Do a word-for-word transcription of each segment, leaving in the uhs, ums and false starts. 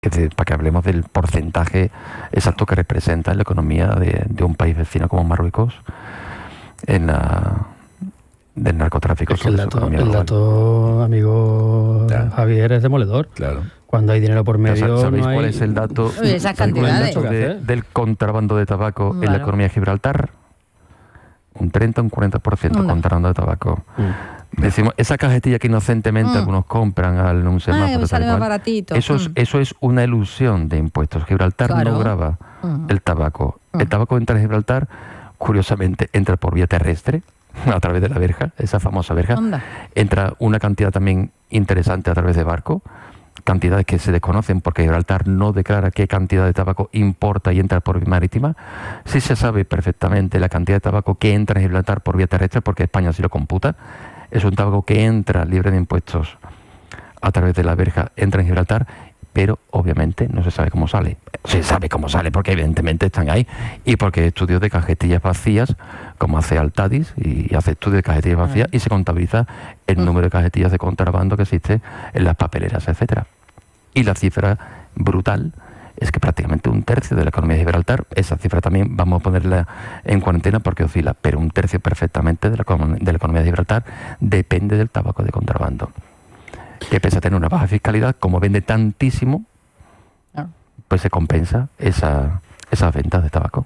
Es decir, para que hablemos del porcentaje exacto que representa en la economía de, de un país vecino como Marruecos en la del narcotráfico. Es que el dato, el dato, amigo claro. Javier, es demoledor. Claro. Cuando hay dinero por medio. ¿Sabéis no hay... cuál es el dato, Esas cantidades. el dato de, del contrabando de tabaco claro. en la economía de Gibraltar? Un treinta, un cuarenta por ciento contrabando de tabaco. Mm. Decimos, esa cajetilla que inocentemente mm. algunos compran al un semáforo, ah, sale más baratito. Eso, mm. es, eso es una ilusión de impuestos. Gibraltar claro. no grava mm. el tabaco. Mm. El tabaco entra en Gibraltar, curiosamente, entra por vía terrestre, a través de la verja, esa famosa verja. Onda. Entra una cantidad también interesante a través de barco, cantidades que se desconocen porque Gibraltar no declara qué cantidad de tabaco importa y entra por vía marítima. Sí se sabe perfectamente la cantidad de tabaco que entra en Gibraltar por vía terrestre porque España sí lo computa. Es un tabaco que entra libre de impuestos a través de la verja, entra en Gibraltar, pero obviamente no se sabe cómo sale. Se sabe cómo sale porque evidentemente están ahí y porque hay estudios de cajetillas vacías, como hace Altadis, y hace estudios de cajetillas vacías y se contabiliza el mm. número de cajetillas de contrabando que existe en las papeleras, etcétera. Y la cifra brutal es que prácticamente un tercio de la economía de Gibraltar, esa cifra también vamos a ponerla en cuarentena porque oscila, pero un tercio perfectamente de la, de la economía de Gibraltar depende del tabaco de contrabando. Que pese a tener una baja fiscalidad, como vende tantísimo, pues se compensa esa, esas ventas de tabaco.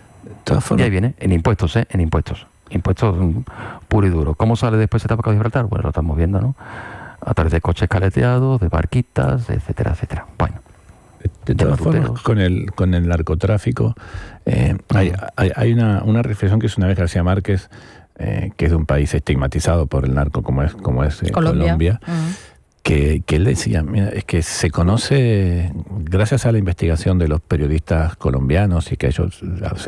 Y ahí viene, en impuestos, ¿eh? En impuestos. Impuestos puro y duro. ¿Cómo sale después ese tabaco de Gibraltar? Bueno, lo estamos viendo, ¿no? A través de coches caleteados, de barquitas, etcétera, etcétera. Bueno. De todas formas, con el, con el narcotráfico, eh, uh-huh. hay, hay, hay una, una reflexión que hizo una vez García Márquez, eh, que es de un país estigmatizado por el narco como es, como es eh, Colombia. Colombia uh-huh. Que, que él decía, mira, es que se conoce, gracias a la investigación de los periodistas colombianos y que ellos,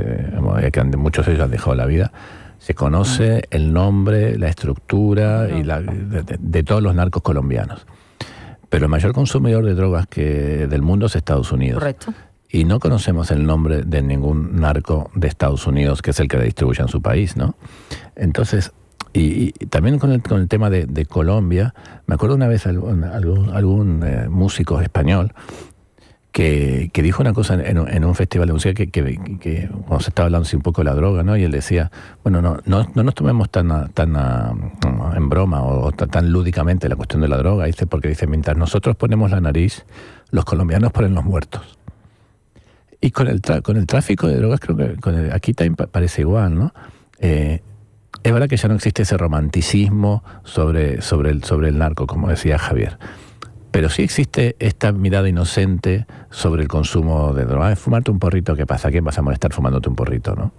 que muchos de ellos han dejado la vida, se conoce uh-huh. el nombre, la estructura uh-huh. y la, de, de, de todos los narcos colombianos. Pero el mayor consumidor de drogas que del mundo es Estados Unidos. Correcto. Y no conocemos el nombre de ningún narco de Estados Unidos que es el que la distribuye en su país, ¿no? Entonces... Y, y también con el, con el tema de, de Colombia, me acuerdo una vez algún, algún, algún eh, músico español que, que dijo una cosa en, en un festival de música que, que, que cuando se estaba hablando así un poco de la droga, ¿no? Y él decía, bueno, no, no, no nos tomemos tan, a, tan a, en broma o tan, tan lúdicamente la cuestión de la droga, dice, porque dice, mientras nosotros ponemos la nariz, los colombianos ponen los muertos. Y con el, tra- con el tráfico de drogas, creo que con el, aquí también parece igual, ¿no? Eh, Es verdad que ya no existe ese romanticismo sobre, sobre, el, sobre el narco, como decía Javier. Pero sí existe esta mirada inocente sobre el consumo de drogas. Fumarte un porrito, ¿qué pasa? ¿A quién vas a molestar fumándote un porrito, no?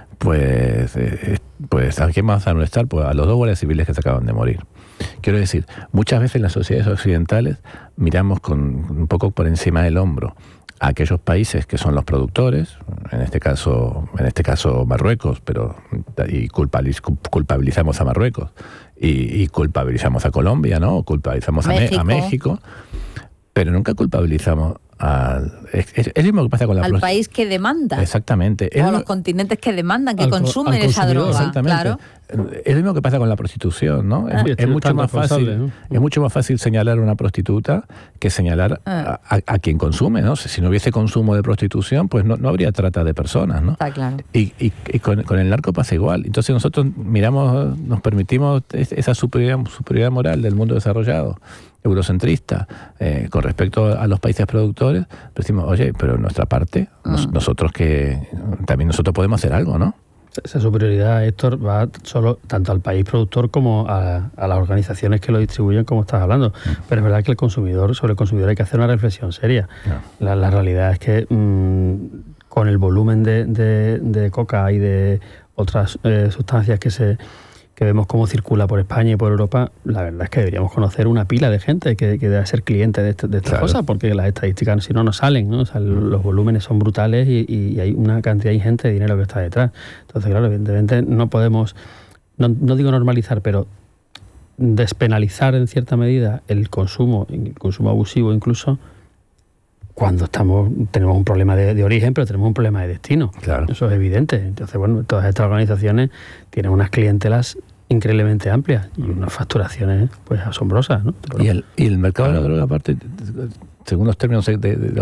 Pues, eh, pues ¿a quién vas a molestar? Pues a los dos guardias civiles que se acaban de morir. Quiero decir, muchas veces en las sociedades occidentales miramos con, un poco por encima del hombro a aquellos países que son los productores, en este caso, en este caso Marruecos, pero y culpabiliz, culpabilizamos a Marruecos y, y culpabilizamos a Colombia, ¿no? Culpabilizamos México. A, Me, a México, pero nunca culpabilizamos al es, es, es lo mismo que pasa con la al prost... país que demanda. Exactamente. O a los continentes que demandan, que al, consumen al esa droga. Exactamente. Claro. Es lo mismo que pasa con la prostitución, ¿no? Ah. Es, es mucho más fácil, ¿no? Es mucho más fácil señalar a una prostituta que señalar ah. a, a, a quien consume, ¿no? Si no hubiese consumo de prostitución, pues no, no habría trata de personas, ¿no? Está claro. Y, y, y con, con el narco pasa igual. Entonces nosotros miramos, nos permitimos esa superioridad, superioridad moral del mundo desarrollado, eurocentrista, eh, con respecto a los países productores, decimos, oye, pero nuestra parte, mm. nos, nosotros que también nosotros podemos hacer algo, ¿no? Esa superioridad, Héctor, va solo tanto al país productor como a, a las organizaciones que lo distribuyen, como estás hablando. Mm. Pero es verdad que el consumidor, sobre el consumidor hay que hacer una reflexión seria. No. La, la realidad es que mmm, con el volumen de, de, de coca y de otras eh, sustancias que se que vemos cómo circula por España y por Europa, la verdad es que deberíamos conocer una pila de gente que, que debe ser cliente de, este, de estas claro. cosas, porque las estadísticas, si no, no salen, ¿no? O sea, mm. los volúmenes son brutales y, y hay una cantidad ingente de dinero que está detrás. Entonces, claro, evidentemente no podemos, no, no digo normalizar, pero despenalizar en cierta medida el consumo, el consumo abusivo incluso, cuando estamos tenemos un problema de, de origen, pero tenemos un problema de destino. Claro. Eso es evidente. Entonces, bueno, todas estas organizaciones tienen unas clientelas increíblemente amplias y unas facturaciones pues asombrosas, ¿no? Y el, y el mercado de la droga, aparte, según los términos de, de,